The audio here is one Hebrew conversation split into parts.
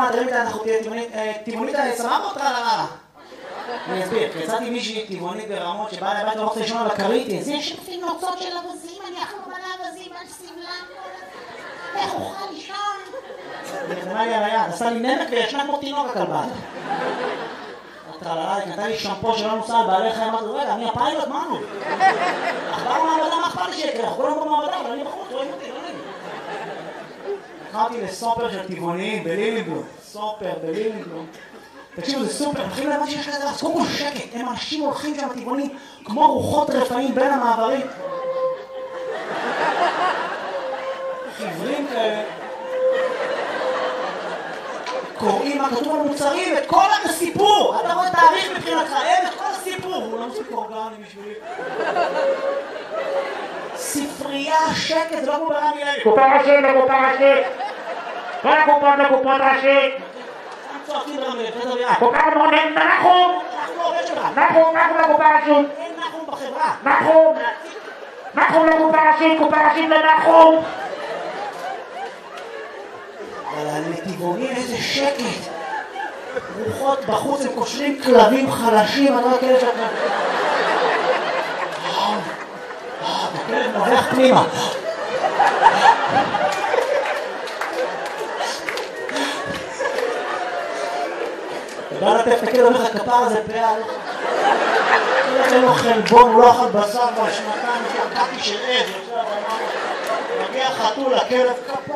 מה, תראי איתה, אנחנו תהיה טבעונית סבבה או טרללה? אני אסביר, יצאתי מישהי טבעונית ברמות שבאה לבית לא רוצה לישון על הכרית, זה שפים נוצות של אבזים, אני אכלו מלא אבזים על סבלם, איך אוכל לישון? היא נתנה לי על היד, עשה לי נמק וישנה כמו תינוק הכלבה. הטרללה, היא נתנה לי שמפו שלא נוסע על בעלי חיים, אמרתי, רגע, אני הפיילוט, מה נו? אחבר מעבדה, מה אכפת לי שיקרה? אנחנו כולם במעבדה, אבל אני בחוץ, רואים אותי, לא נעים. לקחתי לסופר של טבעוניים בלילינבלום, סופר בלילינבלום. תקשיבו, זה סופר, הולכים לבד שיש כזה, אז קודם כל שקט, הם אנשים הולכים שם טבעונים כמו רוחות רפאים בין המעברים. חברים כאלה. קוראים מה כתוב על מוצרים, את כל הסיפור! אתה רואה תאריך מבחינתך, אין את כל הסיפור! הוא לא מספיק אורגני בשבילי. ספרייה, שקט, זה לא כמו ברמי לוי. קופה ראשית לקופה ראשית! כל הקופות לקופות ראשית! צועקים ברמי לוי, קופה מונן, נחום! נחום לקופה ראשית! אין נחום בחברה! נחום לקופה ראשית, קופה ראשית לנחום! אבל הנתיבונים איזה שקט! רוחות בחוץ הם קושרים כלבים חלשים, אני לא כאלה שאתה... הכלב נובח פנימה. אתה בא לטף את הכלב, אומר לך כפר הזה פעל. אין לו חלבון, הוא לא אכל בשר בשנתיים, שקעתי של עז, מגיע חתול, הכלב כפר.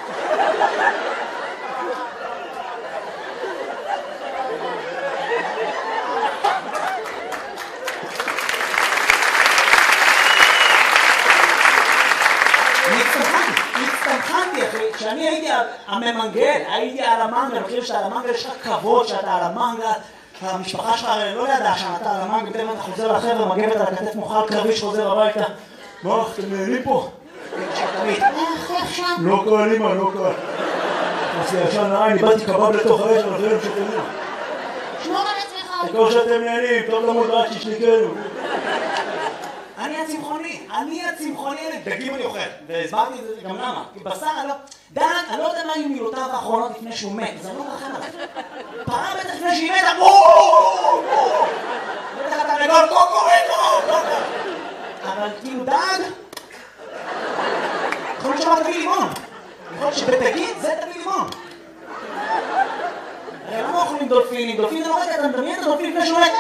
הצטמחנתי אחי, כשאני הייתי הממנגל, הייתי על המנגל, אני חושב שאתה על המנגל, יש לך כבוד שאתה על המנגל, המשפחה שלך לא ידעה שאתה על המנגל, בטח אתה חוזר לחבר'ה, מגבת על הכתף מוכל קרבי שחוזר הביתה. מה, אתם נהנים פה? לא קל, אמא, לא קל. עשי ישן נעי, באתי קבב לתוך האש, אבל אחרים שתנוע. שמור על עצמך. תקור שאתם נהנים, טוב למות רק ששניקנו. אני הצמחוני, דגים אני אוכל, והסברתי את זה גם למה, כי בשר אני לא יודע מה היו מילותיו האחרונות לפני שהוא מת, אז אני לא מרחם עליו. פרה בטח לפני שהיא מתה, בטח אתה לגול, קוקוריקו, אבל כאילו דג, יכול להיות שמה תביא לימון, יכול להיות שבתגיד זה תביא לימון. הרי למה אוכלים דולפינים? דולפינים, אתה מדמיין את הדולפין לפני שהוא מת?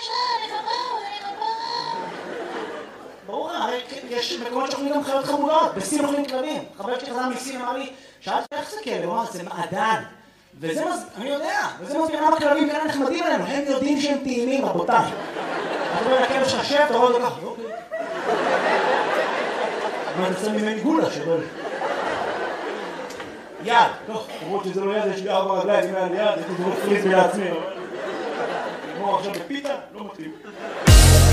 ברור, הרי יש מקומות שאוכלים גם חיות חמודות, בסין אוכלים כלבים. חבר שלי חזר מסין אמר לי, שאלתי איך זה כלב? הוא אמר, זה מעדן. וזה אני יודע, וזה מסביר למה כלבים כאלה נחמדים עלינו, הם יודעים שהם טעימים, רבותיי. אתה רואה לכלב שלך שב, אתה רואה אותו ככה, אוקיי. מה, אתה שם ממני גולה שבא לי. יד, טוב, למרות שזה לא יד, יש לי 4 רגליים, יד, הייתי זורק פריז לעצמי. כמו עכשיו בפיתה, לא מתאים.